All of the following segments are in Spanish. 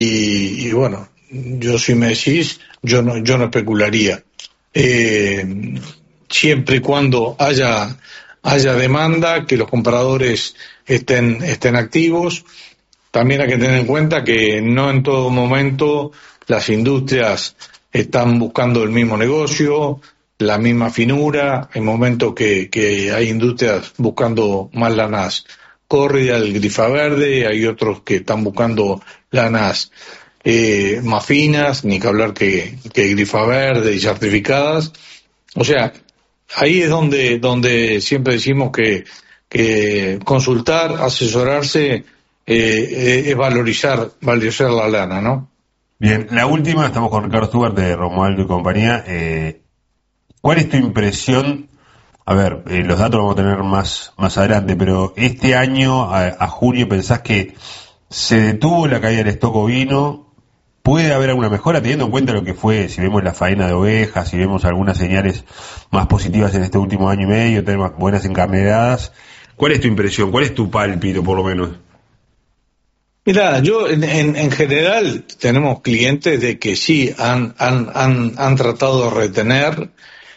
y bueno, yo si me decís, yo no especularía. Siempre y cuando haya demanda, que los compradores estén activos. También hay que tener en cuenta que no en todo momento las industrias están buscando el mismo negocio, la misma finura. Hay momentos que hay industrias buscando más lanas córrida, el grifa verde, hay otros que están buscando lanas más finas, ni que hablar que grifa verde y certificadas. O sea, ahí es donde siempre decimos que consultar, asesorarse, es valorizar la lana, ¿no? Bien, la última, estamos con Ricardo Stewart de Romualdo y compañía. ¿Cuál es tu impresión? A ver, los datos los vamos a tener más adelante, pero este año, a junio, ¿pensás que se detuvo la caída del stock ovino? ¿Puede haber alguna mejora teniendo en cuenta lo que fue, si vemos la faena de ovejas, si vemos algunas señales más positivas en este último año y medio, tenemos buenas encarneradas? ¿Cuál es tu impresión? ¿Cuál es tu pálpito, por lo menos? Mira, yo en general tenemos clientes de que sí han tratado de retener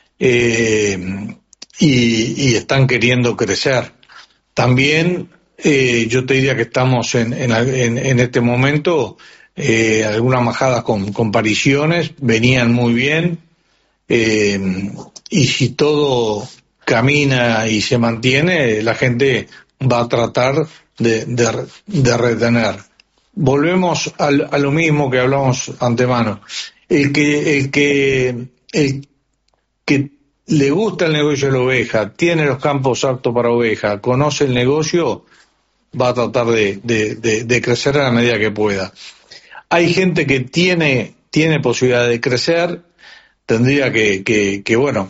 y están queriendo crecer. También yo te diría que estamos en este momento algunas majadas con pariciones, venían muy bien, y si todo camina y se mantiene, la gente va a tratar de retener. Volvemos a lo mismo que hablamos antemano. El que le gusta el negocio de la oveja, tiene los campos aptos para oveja, conoce el negocio, va a tratar de crecer a la medida que pueda. Hay gente que tiene posibilidad de crecer, tendría que bueno,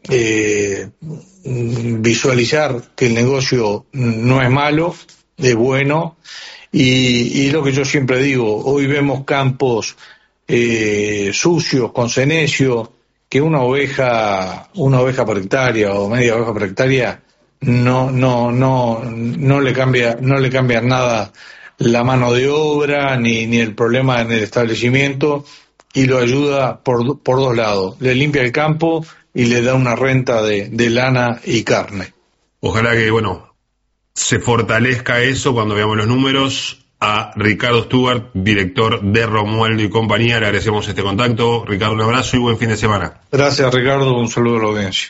visualizar que el negocio no es malo, es bueno, y lo que yo siempre digo, hoy vemos campos sucios, con senecio, que una oveja por hectárea o media oveja por hectárea no le cambia nada la mano de obra ni el problema en el establecimiento, y lo ayuda por dos lados, le limpia el campo y le da una renta de lana y carne. Ojalá que, bueno, se fortalezca eso cuando veamos los números. A Ricardo Stewart, director de Romualdo y compañía, le agradecemos este contacto. Ricardo, un abrazo y buen fin de semana. Gracias, Ricardo, un saludo a la audiencia.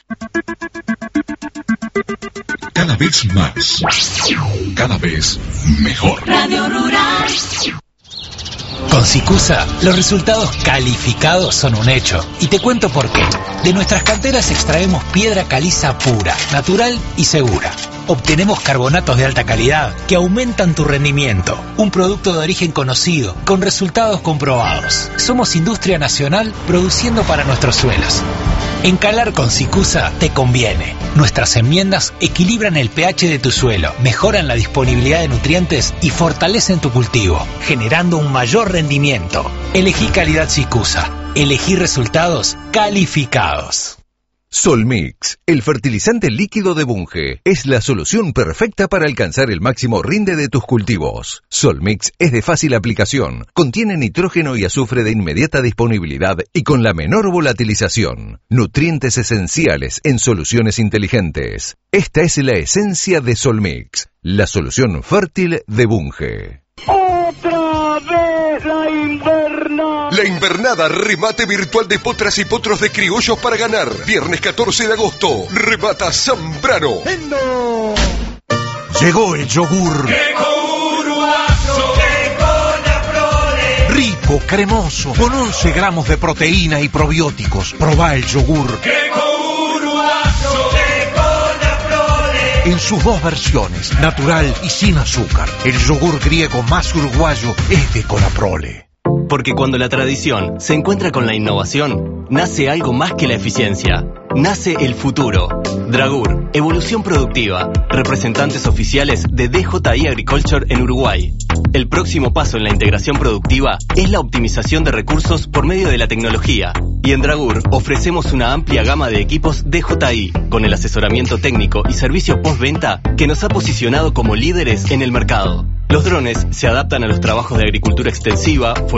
Cada vez más, cada vez mejor. Radio Rural. Con Sicusa, los resultados calificados son un hecho. Y te cuento por qué. De nuestras canteras extraemos piedra caliza pura, natural y segura. Obtenemos carbonatos de alta calidad que aumentan tu rendimiento. Un producto de origen conocido, con resultados comprobados. Somos industria nacional produciendo para nuestros suelos. Encalar con Sicusa te conviene. Nuestras enmiendas equilibran el pH de tu suelo, mejoran la disponibilidad de nutrientes y fortalecen tu cultivo, generando un mayor rendimiento. Elegí calidad Sicusa. Elegí resultados calificados. Solmix, el fertilizante líquido de Bunge, es la solución perfecta para alcanzar el máximo rinde de tus cultivos. Solmix es de fácil aplicación, contiene nitrógeno y azufre de inmediata disponibilidad y con la menor volatilización. Nutrientes esenciales en soluciones inteligentes. Esta es la esencia de Solmix, la solución fértil de Bunge. ¡Otra vez la invernada! La invernada, remate virtual de potras y potros de criollos para ganar. Viernes 14 de agosto, remata Zambrano. ¡Endo! Llegó el yogur. Llegó Uruguayo, llegó la prole. Rico, cremoso, con 11 gramos de proteína y probióticos. Probá el yogur. Llegó Uruguayo, llegó la prole. En sus dos versiones, natural y sin azúcar. El yogur griego más uruguayo es de Colaprole. Porque cuando la tradición se encuentra con la innovación, nace algo más que la eficiencia. Nace el futuro. Dragur, evolución productiva. Representantes oficiales de DJI Agriculture en Uruguay. El próximo paso en la integración productiva es la optimización de recursos por medio de la tecnología. Y en Dragur ofrecemos una amplia gama de equipos DJI, con el asesoramiento técnico y servicio postventa que nos ha posicionado como líderes en el mercado. Los drones se adaptan a los trabajos de agricultura extensiva,